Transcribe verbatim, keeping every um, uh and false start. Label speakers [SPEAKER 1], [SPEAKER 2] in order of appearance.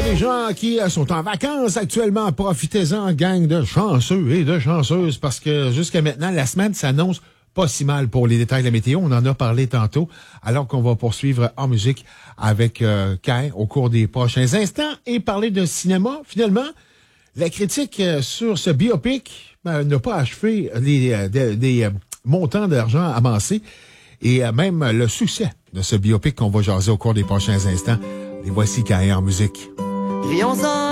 [SPEAKER 1] les gens qui sont en vacances actuellement, profitez-en, gang de chanceux et de chanceuses, parce que jusqu'à maintenant, la semaine s'annonce pas si mal pour les détails de la météo. On en a parlé tantôt, alors qu'on va poursuivre en musique avec euh, Kai au cours des prochains instants et parler de cinéma. Finalement, la critique euh, sur ce biopic ben, n'a pas achevé les, euh, des, des euh, montants d'argent amassés et euh, même le succès de ce biopic qu'on va jaser au cours des prochains instants. Les voici Kai en musique.
[SPEAKER 2] Vivons